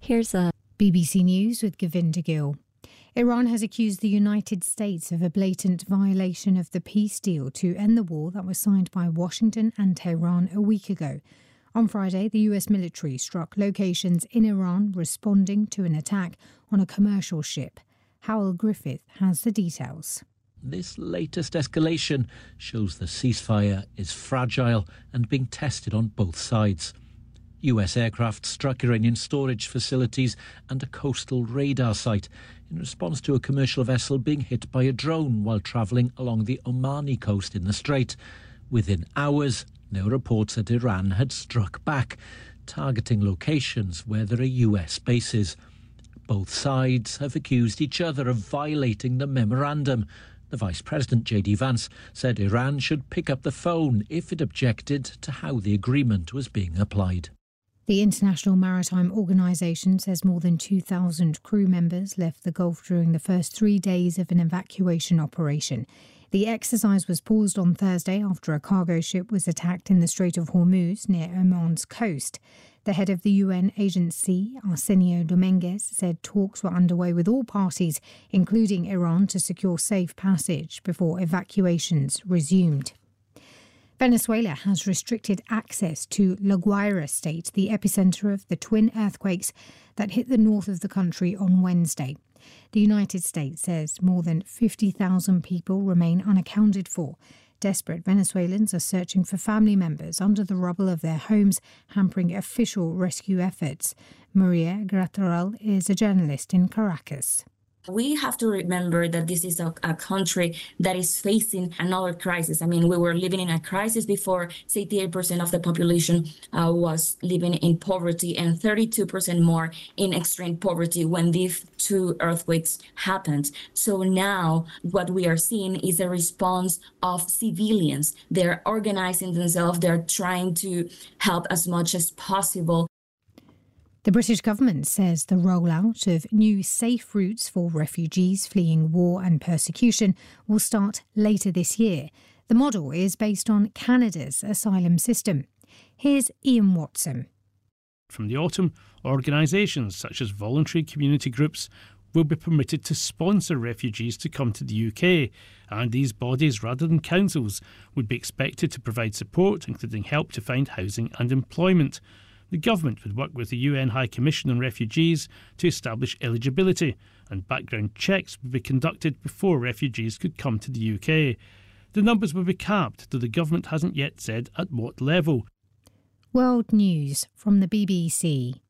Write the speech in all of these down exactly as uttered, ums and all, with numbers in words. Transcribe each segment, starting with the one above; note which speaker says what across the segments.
Speaker 1: Here's a
Speaker 2: B B C News with Govinda Gill. Iran has accused the United States of a blatant violation of the peace deal to end the war that was signed by Washington and Tehran a week ago. On Friday, the U S military struck locations in Iran responding to an attack on a commercial ship. Howell Griffith has the details.
Speaker 3: This latest escalation shows the ceasefire is fragile and being tested on both sides. U S aircraft struck Iranian storage facilities and a coastal radar site in response to a commercial vessel being hit by a drone while travelling along the Omani coast in the Strait. Within hours, there were reports that Iran had struck back, targeting locations where there are U S bases. Both sides have accused each other of violating the memorandum. The Vice President, J D Vance, said Iran should pick up the phone if it objected to how the agreement was being applied.
Speaker 2: The International Maritime Organization says more than two thousand crew members left the Gulf during the first three days of an evacuation operation. The exercise was paused on Thursday after a cargo ship was attacked in the Strait of Hormuz near Oman's coast. The head of the U N agency, Arsenio Dominguez, said talks were underway with all parties, including Iran, to secure safe passage before evacuations resumed. Venezuela has restricted access to La Guaira state, the epicenter of the twin earthquakes that hit the north of the country on Wednesday. The United States says more than fifty thousand people remain unaccounted for. Desperate Venezuelans are searching for family members under the rubble of their homes, hampering official rescue efforts. Maria Graterol is a journalist in Caracas.
Speaker 4: We have to remember that this is a, a country that is facing another crisis. I mean, we were living in a crisis before. eighty-eight percent of the population uh, was living in poverty and thirty-two percent more in extreme poverty when these two earthquakes happened. So now what we are seeing is a response of civilians. They're organizing themselves. They're trying to help as much as possible.
Speaker 2: The British government says the rollout of new safe routes for refugees fleeing war and persecution will start later this year. The model is based on Canada's asylum system. Here's Ian Watson.
Speaker 5: From the autumn, organisations such as voluntary community groups will be permitted to sponsor refugees to come to the U K, and these bodies, rather than councils, would be expected to provide support, including help to find housing and employment. The government would work with the U N High Commission on Refugees to establish eligibility, and background checks would be conducted before refugees could come to the U K. The numbers will be capped, though the government hasn't yet said at what level.
Speaker 2: World News from the B B C.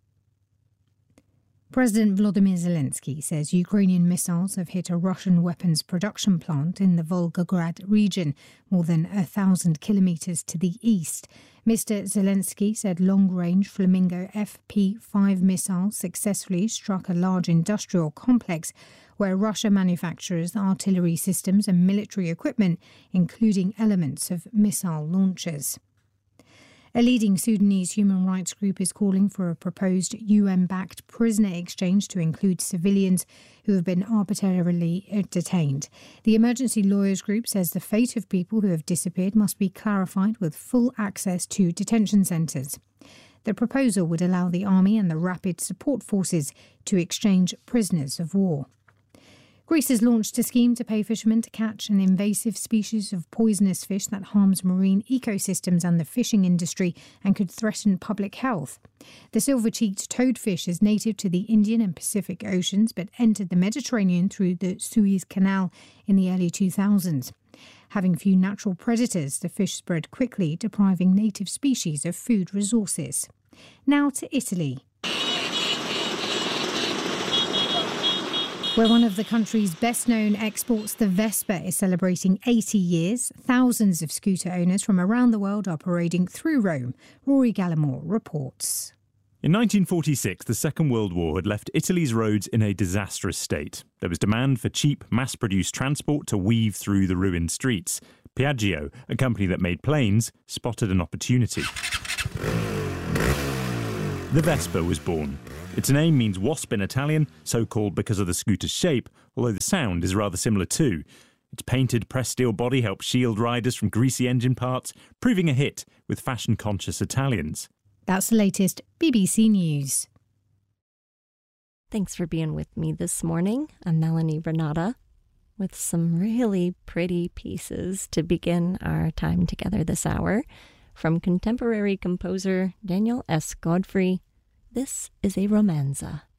Speaker 2: President Volodymyr Zelensky says Ukrainian missiles have hit a Russian weapons production plant in the Volgograd region, more than a thousand kilometres to the east. Mister Zelensky said long-range Flamingo F P five missiles successfully struck a large industrial complex where Russia manufactures artillery systems and military equipment, including elements of missile launchers. A leading Sudanese human rights group is calling for a proposed U N-backed prisoner exchange to include civilians who have been arbitrarily detained. The Emergency Lawyers Group says the fate of people who have disappeared must be clarified with full access to detention centres. The proposal would allow the army and the rapid support forces to exchange prisoners of war. Greece has launched a scheme to pay fishermen to catch an invasive species of poisonous fish that harms marine ecosystems and the fishing industry and could threaten public health. The silver-cheeked toadfish is native to the Indian and Pacific Oceans but entered the Mediterranean through the Suez Canal in the early two thousands. Having few natural predators, the fish spread quickly, depriving native species of food resources. Now to Italy, where one of the country's best-known exports, the Vespa, is celebrating eighty years. Thousands of scooter owners from around the world are parading through Rome. Rory Gallimore reports.
Speaker 6: In nineteen forty-six, the Second World War had left Italy's roads in a disastrous state. There was demand for cheap, mass-produced transport to weave through the ruined streets. Piaggio, a company that made planes, spotted an opportunity. The Vespa was born. Its name means wasp in Italian, so called because of the scooter's shape, although the sound is rather similar too. Its painted pressed steel body helps shield riders from greasy engine parts, proving a hit with fashion-conscious Italians.
Speaker 2: That's the latest B B C News.
Speaker 1: Thanks for being with me this morning. I'm Melanie Renata with some really pretty pieces to begin our time together this hour. From contemporary composer Daniel S. Godfrey, this is a romanza.